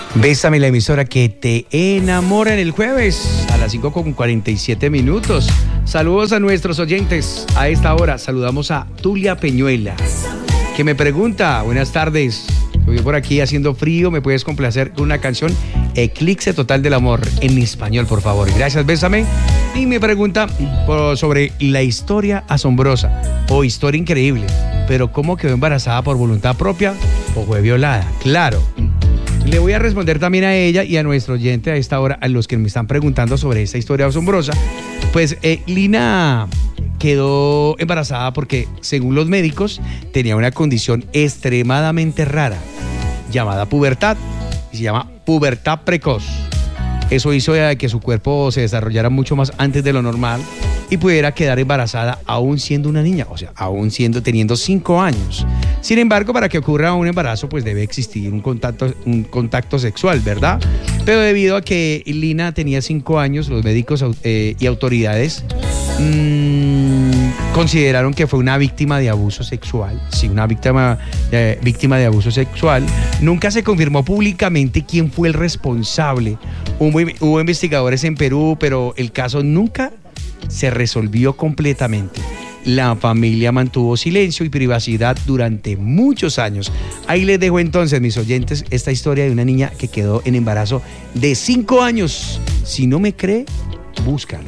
Bésame, la emisora que te enamora, en el jueves a las 5:47. Saludos a nuestros oyentes. A esta hora saludamos a Tulia Peñuela, que me pregunta: buenas tardes, estoy por aquí haciendo frío, ¿me puedes complacer con una canción? Eclipse Total del Amor, en español, por favor. Gracias, Bésame. Y me pregunta sobre la historia asombrosa o historia increíble, pero ¿cómo quedó embarazada por voluntad propia o fue violada? Claro. Le voy a responder también a ella y a nuestro oyente a esta hora, a los que me están preguntando sobre esta historia asombrosa. Pues Lina quedó embarazada porque, según los médicos, tenía una condición extremadamente rara llamada pubertad, y se llama pubertad precoz. Eso hizo que su cuerpo se desarrollara mucho más antes de lo normal y pudiera quedar embarazada aún siendo una niña, o sea, teniendo 5 años. Sin embargo, para que ocurra un embarazo, pues debe existir un contacto sexual, ¿verdad? Pero debido a que Lina tenía 5 años, los médicos y autoridades consideraron que fue una víctima de abuso sexual. Sí, una víctima de abuso sexual. Nunca se confirmó públicamente quién fue el responsable. Hubo investigadores en Perú, pero el caso nunca se resolvió completamente. La familia mantuvo silencio y privacidad durante muchos años. Ahí les dejo entonces, mis oyentes, esta historia de una niña que quedó en embarazo de 5 años. Si no me cree, búscalo.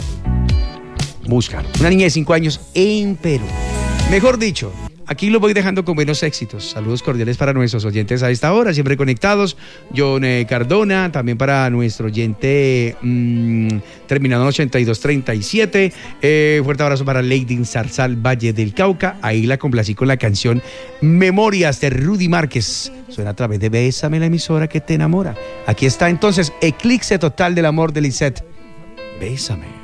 Una niña de 5 años en Perú. Mejor dicho, aquí lo voy dejando con buenos éxitos. Saludos cordiales para nuestros oyentes a esta hora, siempre conectados. John Cardona, también para nuestro oyente terminado en 8237. Fuerte abrazo para Lady Zarzal Valle del Cauca. Ahí la complací con la canción Memorias de Rudy Márquez. Suena a través de Bésame, la emisora que te enamora. Aquí está entonces Eclipse Total del Amor de Lisette. Bésame.